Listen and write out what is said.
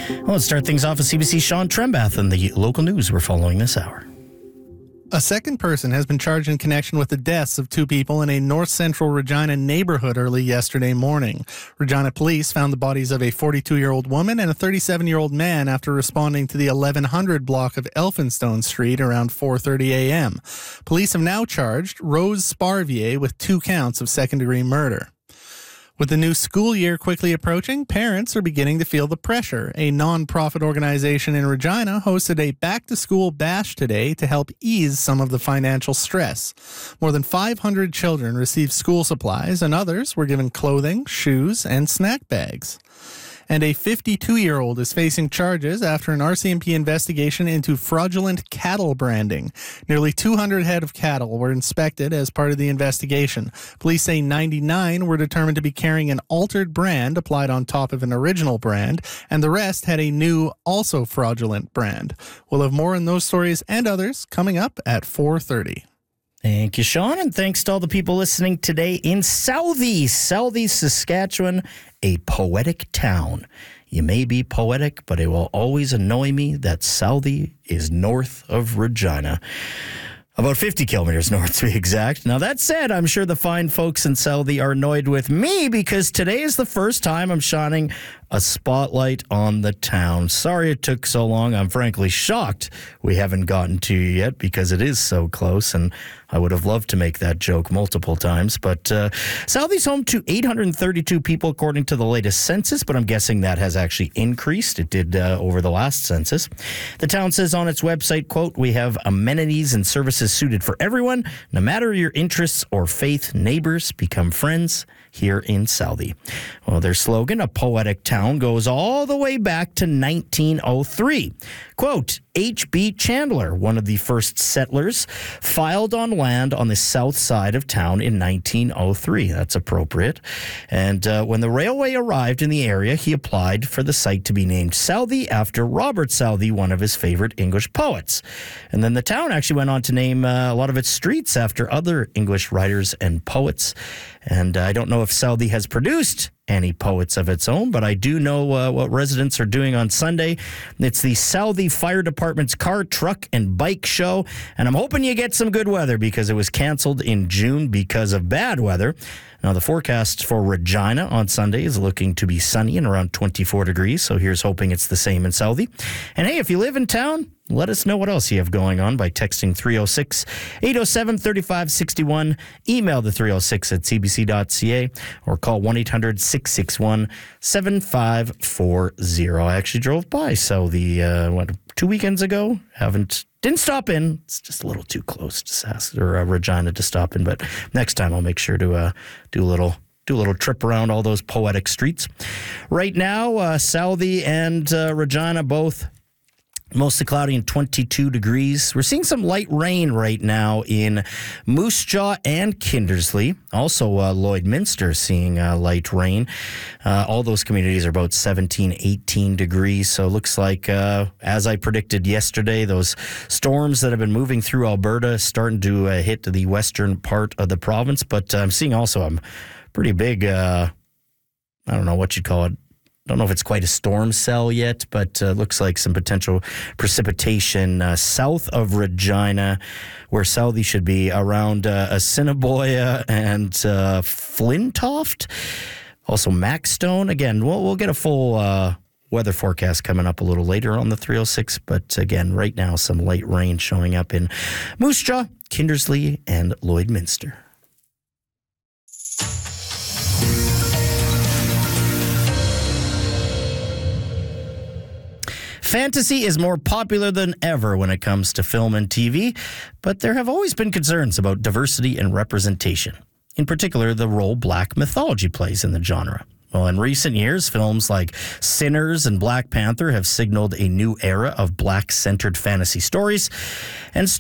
Well, let's start things off with CBC's Sean Trembath and the local news we're following this hour. A second person has been charged in connection with the deaths of two people in a north-central Regina neighborhood early yesterday morning. Regina police found the bodies of a 42-year-old woman and a 37-year-old man after responding to the 1100 block of Elphinstone Street around 4:30 a.m. Police have now charged Rose Sparvier with 2 counts of second-degree murder. With the new school year quickly approaching, parents are beginning to feel the pressure. A non-profit organization in Regina hosted a back-to-school bash today to help ease some of the financial stress. More than 500 children received school supplies, and others were given clothing, shoes, and snack bags. And a 52-year-old is facing charges after an RCMP investigation into fraudulent cattle branding. Nearly 200 head of cattle were inspected as part of the investigation. Police say 99 were determined to be carrying an altered brand applied on top of an original brand, and the rest had a new, also fraudulent brand. We'll have more on those stories and others coming up at 4:30. Thank you, Sean, and thanks to all the people listening today in Southie, Saskatchewan, a poetic town. You may be poetic, but it will always annoy me that Southie is north of Regina. About 50 kilometers north, to be exact. Now, that said, I'm sure the fine folks in Southie are annoyed with me because today is the first time I'm shining a spotlight on the town. Sorry it took so long. I'm frankly shocked we haven't gotten to you yet because it is so close, and I would have loved to make that joke multiple times. But Southie's home to 832 people according to the latest census, but I'm guessing that has actually increased. It did over the last census. The town says on its website, quote, "We have amenities and services suited for everyone. No matter your interests or faith, neighbors become friends here in Southie." Well, their slogan, "A Poetic Town," goes all the way back to 1903. Quote, H.B. Chandler, one of the first settlers, filed on land on the south side of town in 1903. That's appropriate. And when the railway arrived in the area, he applied for the site to be named Southie after Robert Southey, one of his favorite English poets. And then the town actually went on to name a lot of its streets after other English writers and poets. And I don't know if Southie has produced any poets of its own, but I do know what residents are doing on Sunday. It's the Southie Fire Department's car, truck, and bike show, and I'm hoping you get some good weather because it was canceled in June because of bad weather. Now, the forecast for Regina on Sunday is looking to be sunny and around 24 degrees, so here's hoping it's the same in Southie. And hey, if you live in town, let us know what else you have going on by texting 306-807-3561, email the 306 at cbc.ca, or call 1-800-661-7540. I actually drove by Southie, 2 weekends ago. Didn't stop in. It's just a little too close to Regina to stop in, but next time I'll make sure to do a little trip around all those poetic streets. Right now, Southie and Regina both mostly cloudy and 22 degrees. We're seeing some light rain right now in Moose Jaw and Kindersley. Also, Lloydminster seeing light rain. All those communities are about 17, 18 degrees. So it looks like, as I predicted yesterday, those storms that have been moving through Alberta starting to hit the western part of the province. But I'm seeing also a pretty big, I don't know what you'd call it. Don't know if it's quite a storm cell yet, but looks like some potential precipitation south of Regina, where Southie should be, around Assiniboia and Flintoft. Also Maxstone. Again, we'll get a full weather forecast coming up a little later on the 306, but again, right now, some light rain showing up in Moose Jaw, Kindersley, and Lloydminster. Fantasy is more popular than ever when it comes to film and TV, but there have always been concerns about diversity and representation, in particular the role Black mythology plays in the genre. Well, in recent years, films like Sinners and Black Panther have signaled a new era of Black-centered fantasy stories, and